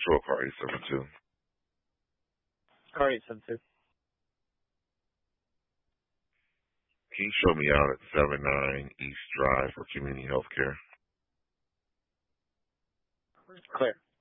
Control car 872. Car 872. Can you show me out at 79 East Drive for community health care? Clear.